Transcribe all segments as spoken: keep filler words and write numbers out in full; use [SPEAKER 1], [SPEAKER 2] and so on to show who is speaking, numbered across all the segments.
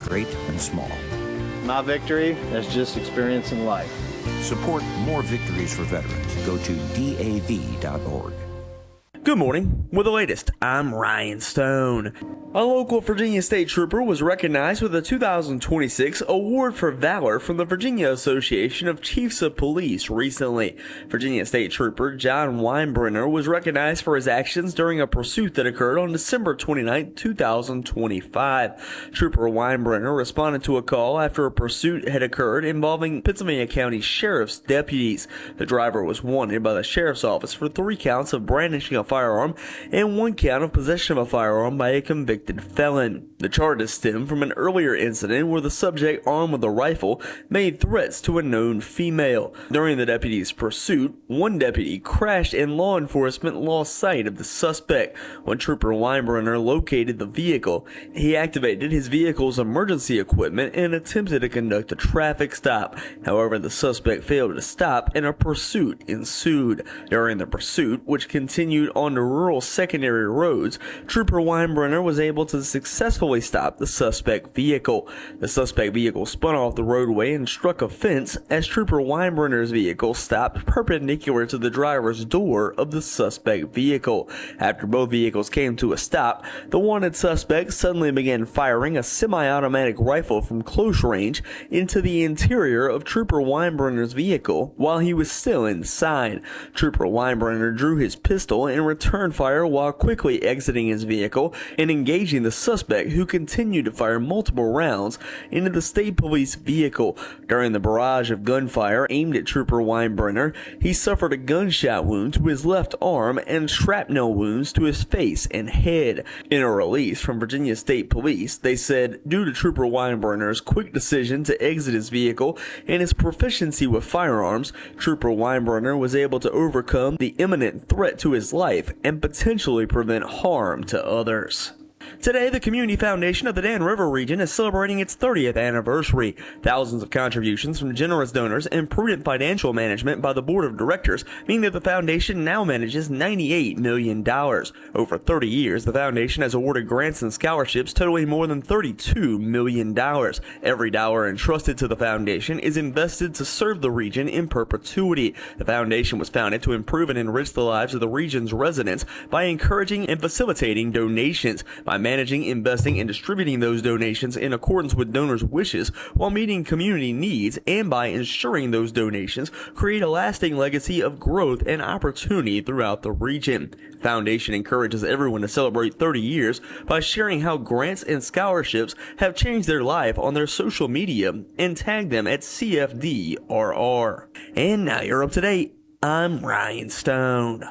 [SPEAKER 1] great and small.
[SPEAKER 2] My victory is just experiencing life.
[SPEAKER 1] Support more victories for veterans. Go to D A V dot org.
[SPEAKER 3] Good morning. With the latest, I'm Ryan Stone. A local Virginia State Trooper was recognized with a two thousand twenty-six Award for Valor from the Virginia Association of Chiefs of Police recently. Virginia State Trooper John Weinbrenner was recognized for his actions during a pursuit that occurred on December twenty-ninth, two thousand twenty-five. Trooper Weinbrenner responded to a call after a pursuit had occurred involving Pittsylvania County Sheriff's deputies. The driver was wanted by the Sheriff's Office for three counts of brandishing a firearm and one count of possession of a firearm by a convicted felon. The charges stem from an earlier incident where the subject, armed with a rifle, made threats to a known female. During the deputy's pursuit, one deputy crashed and law enforcement lost sight of the suspect. When Trooper Weinbrenner located the vehicle, he activated his vehicle's emergency equipment and attempted to conduct a traffic stop. However, the suspect failed to stop and a pursuit ensued. During the pursuit, which continued on the rural secondary roads, Trooper Weinbrenner was able to successfully stop the suspect vehicle. The suspect vehicle spun off the roadway and struck a fence as Trooper Weinbrenner's vehicle stopped perpendicular to the driver's door of the suspect vehicle. After both vehicles came to a stop, the wanted suspect suddenly began firing a semi-automatic rifle from close range into the interior of Trooper Weinbrenner's vehicle while he was still inside. Trooper Weinbrenner drew his pistol and returned fire while quickly exiting his vehicle and engaging the suspect, who continued to fire multiple rounds into the state police vehicle. During the barrage of gunfire aimed at Trooper Weinbrenner, he suffered a gunshot wound to his left arm and shrapnel wounds to his face and head. In a release from Virginia State Police, they said, due to Trooper Weinbrenner's quick decision to exit his vehicle and his proficiency with firearms, Trooper Weinbrenner was able to overcome the imminent threat to his life and potentially prevent harm to others. Today, the Community Foundation of the Dan River region is celebrating its thirtieth anniversary. Thousands of contributions from generous donors and prudent financial management by the board of directors mean that the foundation now manages ninety-eight million dollars. Over thirty years, the foundation has awarded grants and scholarships totaling more than thirty-two million dollars. Every dollar entrusted to the foundation is invested to serve the region in perpetuity. The foundation was founded to improve and enrich the lives of the region's residents by encouraging and facilitating donations, by managing, investing, and distributing those donations in accordance with donors' wishes while meeting community needs, and by ensuring those donations create a lasting legacy of growth and opportunity throughout the region. The foundation encourages everyone to celebrate thirty years by sharing how grants and scholarships have changed their life on their social media and tag them at C F D R R. And now you're up to date. I'm Ryan Stone.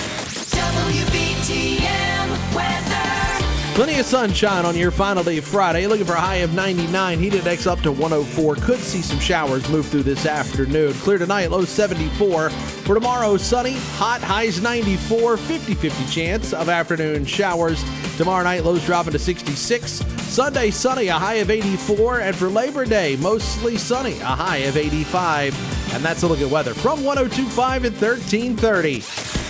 [SPEAKER 4] W B T M weather.
[SPEAKER 5] Plenty of sunshine on your final day of Friday. Looking for a high of ninety-nine. Heat index up to one oh four. Could see some showers move through this afternoon. Clear tonight, low seventy-four. For tomorrow, sunny, hot, highs ninety-four. fifty-fifty chance of afternoon showers. Tomorrow night, lows dropping to sixty-six. Sunday, sunny, a high of eighty-four. And for Labor Day, mostly sunny, a high of eighty-five. And that's a look at weather from one oh two point five and thirteen thirty.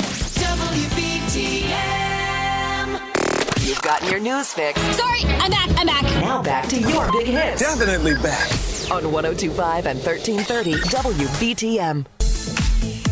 [SPEAKER 4] W B T M.
[SPEAKER 6] You've gotten your news fix.
[SPEAKER 7] Sorry, I'm back, I'm back.
[SPEAKER 6] Now back to your big hits.
[SPEAKER 8] Definitely back.
[SPEAKER 6] On one oh two point five and thirteen thirty W B T M.